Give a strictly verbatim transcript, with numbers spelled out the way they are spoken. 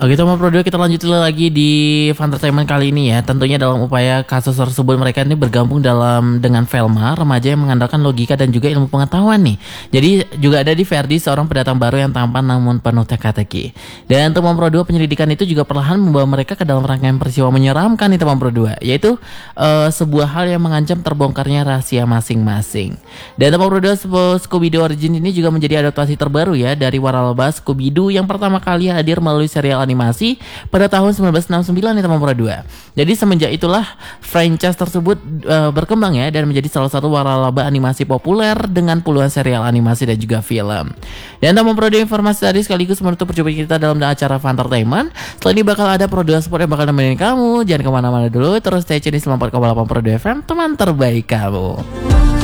Oke teman Pro dua, kita lanjutin lagi di Funtertainment kali ini ya. Tentunya dalam upaya kasus tersebut mereka ini bergabung dalam dengan Velma, remaja yang mengandalkan logika dan juga ilmu pengetahuan nih. Jadi juga ada di Ferdi, seorang pendatang baru yang tampan namun penuh teka-teki. Dan teman Pro dua, penyelidikan itu juga perlahan membawa mereka ke dalam rangkaian peristiwa menyeramkan nih teman Pro dua, yaitu uh, sebuah hal yang mengancam terbongkarnya rahasia masing-masing. Dan teman Pro dua, Scooby-Doo Origins ini juga menjadi adaptasi terbaru ya dari waralaba Scooby-Doo yang pertama kali hadir melalui serial animasi pada tahun seribu sembilan ratus enam puluh sembilan nih teman Pro dua. Jadi semenjak itulah franchise tersebut uh, berkembang ya dan menjadi salah satu waralaba animasi populer dengan puluhan serial animasi dan juga film. Dan teman Pro dua, informasi tadi sekaligus menutup perjumpaan kita dalam acara Funtertainment. Setelah ini bakal ada Pro dua Sport yang bakal nemenin kamu. Jangan kemana-mana dulu, terus stay tune di sembilan puluh empat koma delapan Pro dua F M, teman terbaik kamu.